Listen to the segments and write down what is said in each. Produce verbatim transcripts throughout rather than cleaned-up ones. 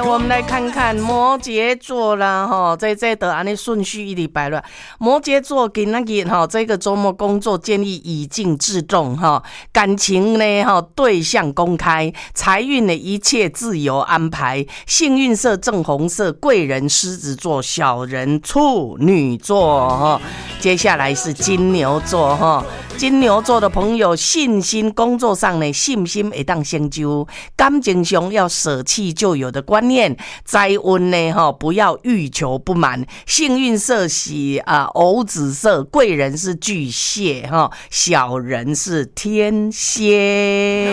我们来看看摩羯座啦，哈，这这的安尼顺序一礼拜了。摩羯座今仔日哈，这个周末工作建议以静制动哈，感情呢哈对象公开，财运呢一切自由安排，幸运色正红色，贵人狮子座，小人处女座哈。接下来是金牛座哈，金牛座的朋友信心工作上呢信心会当成就，感情上要舍弃旧有的观念，财运呢哈不要欲求不满，幸运色是啊藕紫色，贵人是巨蟹哈，小人是天蝎。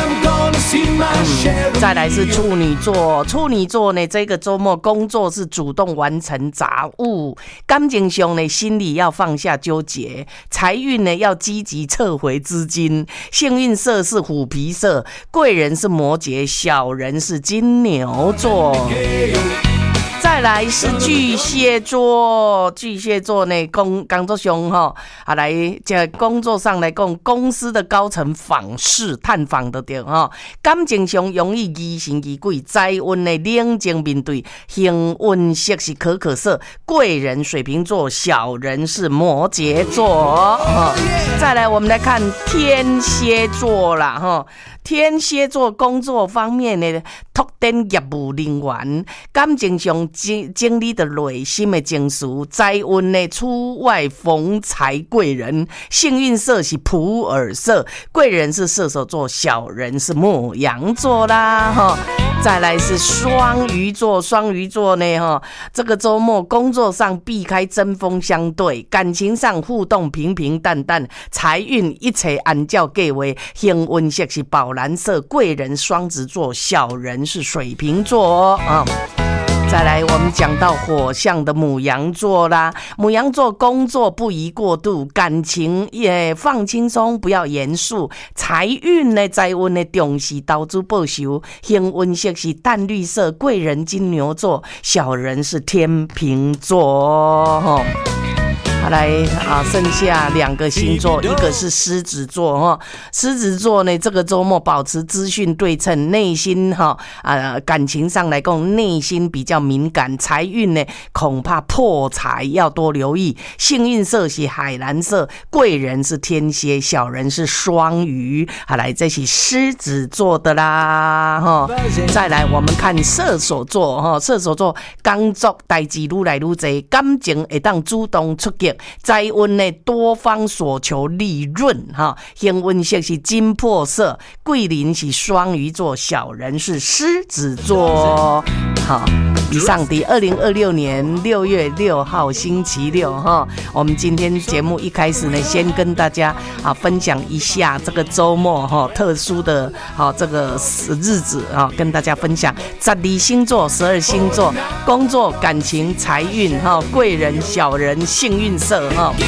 嗯，再来是处女座，处女座呢这个周末工作是主动完成杂务，感情上呢心里要放下纠结，财运呢要积极撤回资金，幸运色是虎皮色，贵人是摩羯，小人是金牛座。再来是巨蟹座，巨蟹座呢工工作上哈，啊来在工作上来讲，公司的高层访视探访的对哈，感情上容易疑神疑鬼，财运呢冷静面对，幸运色是可可色，贵人水瓶座，小人是摩羯座。再来我们来看天蝎座啦哈。天蝎座工作方面呢，拓展业务人员，感情上经经历的内心的情绪，财运呢出外逢财贵人，幸运色是普洱色，贵人是射手座，小人是牡羊座啦哈。再来是双鱼座，双鱼座呢哈，这个周末工作上避开针锋相对，感情上互动平平淡淡，财运一切按照计划，幸运色是宝蓝色，贵人双子座，小人是水瓶座啊。再来我们讲到火象的牡羊座啦，牡羊座工作不宜过度，感情也放轻松，不要严肃，财运呢财运呢重视投资报酬，幸运色是淡绿色，贵人金牛座，小人是天秤座。好来啊，剩下两个星座，一个是狮子座哈，狮子座呢这个周末保持资讯对称，内心哈啊感情上来讲，内心比较敏感，财运呢恐怕破财，要多留意。幸运色是海蓝色，贵人是天蝎，小人是双鱼。好来，这是狮子座的啦哈。再来我们看射手座哈，射手座工作代志愈来愈多，感情会当主动出击。财运呢多方所求利润哈，幸运色是金破色，贵人是双鱼座，小人是狮子座。好，以上的二零二六年六月六号星期六哈，我们今天节目一开始呢，先跟大家啊分享一下这个周末哈特殊的哈这个日子啊，跟大家分享十二星座、十二星座工作、感情、财运哈，贵人、小人、幸运色哈。